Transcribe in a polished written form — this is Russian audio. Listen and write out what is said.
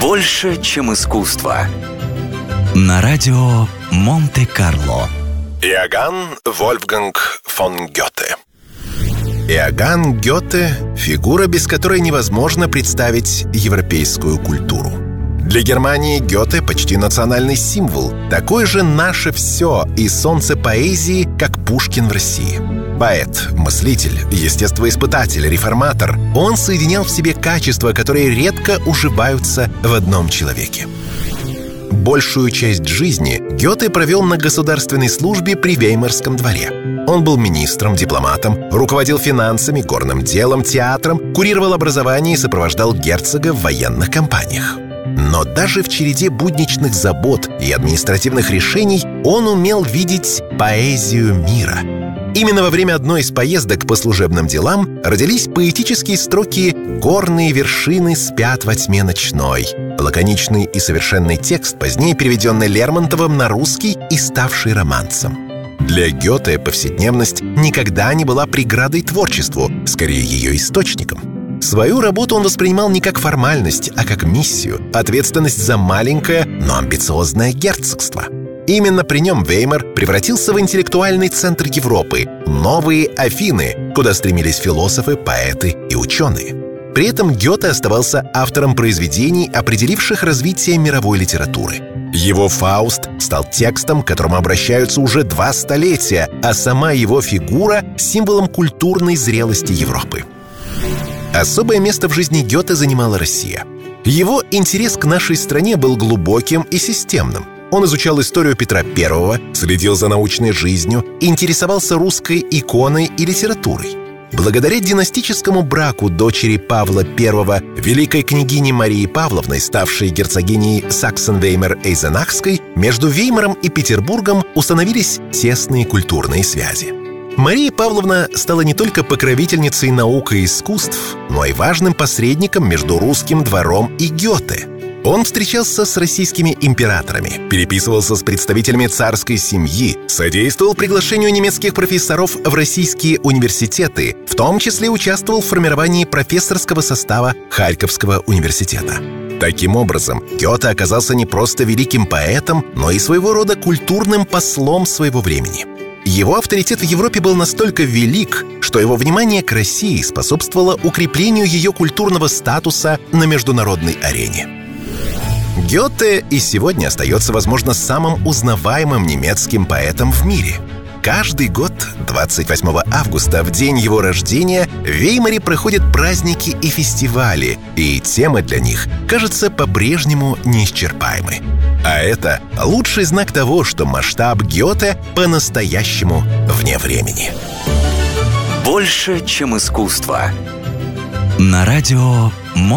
Больше, чем искусство. На радио Монте-Карло. Иоганн Вольфганг фон Гёте. Иоганн Гёте – фигура, без которой невозможно представить европейскую культуру. Для Германии Гёте почти национальный символ, такой же наше все и солнце поэзии, как Пушкин в России. Поэт, мыслитель, естествоиспытатель, реформатор. Он соединял в себе качества, которые редко уживаются в одном человеке. Большую часть жизни Гёте провел на государственной службе при Веймарском дворе. Он был министром, дипломатом, руководил финансами, горным делом, театром, курировал образование и сопровождал герцога в военных кампаниях. Но даже в череде будничных забот и административных решений он умел видеть поэзию мира. Именно во время одной из поездок по служебным делам родились поэтические строки «Горные вершины спят во тьме ночной». Лаконичный и совершенный текст, позднее переведенный Лермонтовым на русский и ставший романсом. Для Гёте повседневность никогда не была преградой творчеству, скорее ее источником. Свою работу он воспринимал не как формальность, а как миссию, ответственность за маленькое, но амбициозное герцогство. Именно при нем Веймар превратился в интеллектуальный центр Европы, новые Афины, куда стремились философы, поэты и ученые. При этом Гёте оставался автором произведений, определивших развитие мировой литературы. Его «Фауст» стал текстом, к которому обращаются уже 2 столетия, а сама его фигура — символом культурной зрелости Европы. Особое место в жизни Гёте занимала Россия. Его интерес к нашей стране был глубоким и системным. Он изучал историю Петра I, следил за научной жизнью, интересовался русской иконой и литературой. Благодаря династическому браку дочери Павла I, великой княгини Марии Павловны, ставшей герцогиней Саксен-Веймар-Эйзенахской, между Веймаром и Петербургом установились тесные культурные связи. Мария Павловна стала не только покровительницей наук и искусств, но и важным посредником между русским двором и Гёте. Он встречался с российскими императорами, переписывался с представителями царской семьи, содействовал приглашению немецких профессоров в российские университеты, в том числе участвовал в формировании профессорского состава Харьковского университета. Таким образом, Гёте оказался не просто великим поэтом, но и своего рода культурным послом своего времени. Его авторитет в Европе был настолько велик, что его внимание к России способствовало укреплению ее культурного статуса на международной арене. Гёте и сегодня остается, возможно, самым узнаваемым немецким поэтом в мире. Каждый год, 28 августа, в день его рождения, в Веймаре проходят праздники и фестивали, и темы для них, кажется, по-прежнему неисчерпаемы. А это лучший знак того, что масштаб Гёте по-настоящему вне времени. Больше, чем искусство. На радио